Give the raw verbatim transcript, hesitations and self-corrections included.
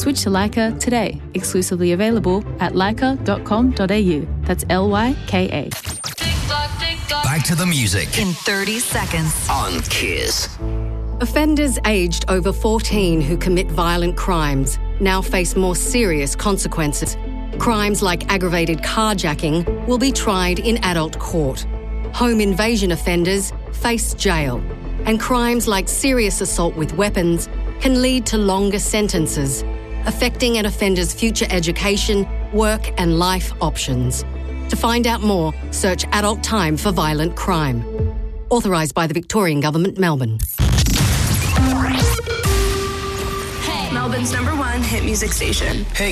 Switch to Leica today. Exclusively available at leica dot com dot a u. That's L Y K A. Back to the music In thirty seconds. on Kiss. Offenders aged over fourteen who commit violent crimes now face more serious consequences. Crimes like aggravated carjacking will be tried in adult court. Home invasion offenders face jail. And crimes like serious assault with weapons can lead to longer sentences, affecting an offender's future education, work and life options. To find out more, search Adult Time for Violent Crime. Authorised by the Victorian Government, Melbourne. Melbourne's number one hit music station. Hey